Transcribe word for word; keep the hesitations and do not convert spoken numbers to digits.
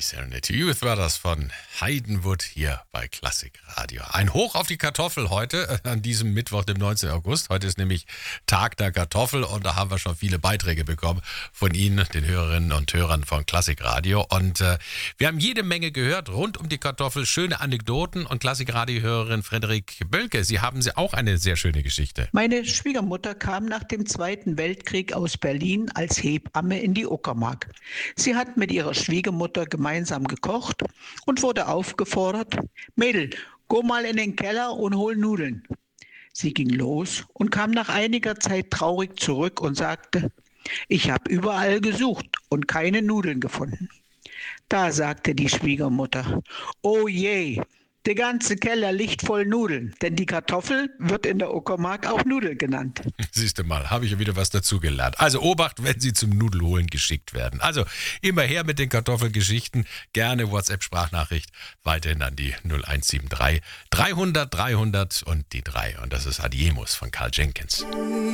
Serenity Youth war das von Heidenwood hier bei Klassik Radio. Ein Hoch auf die Kartoffel heute, an diesem Mittwoch, dem neunzehnten August. Heute ist nämlich Tag der Kartoffel und da haben wir schon viele Beiträge bekommen von Ihnen, den Hörerinnen und Hörern von Klassik Radio. Und äh, wir haben jede Menge gehört rund um die Kartoffel, schöne Anekdoten. Und Klassik Radio-Hörerin Frederik Bölke, Sie haben sie auch eine sehr schöne Geschichte. Meine Schwiegermutter kam nach dem Zweiten Weltkrieg aus Berlin als Hebamme in die Uckermark. Sie hat mit ihrer Schwiegermutter gemeinsam gekocht und wurde aufgefordert: Mädel, go mal in den Keller und hol Nudeln. Sie ging los und kam nach einiger Zeit traurig zurück und sagte: Ich habe überall gesucht und keine Nudeln gefunden. Da sagte die Schwiegermutter: Oh je, der ganze Keller liegt voll Nudeln, denn die Kartoffel wird in der Uckermark auch Nudel genannt. Siehst du mal, habe ich ja wieder was dazugelernt. Also Obacht, wenn Sie zum Nudelholen geschickt werden. Also immer her mit den Kartoffelgeschichten. Gerne WhatsApp-Sprachnachricht weiterhin an die null eins sieben drei dreihundert dreihundert und die drei. Und das ist Adiemus von Karl Jenkins.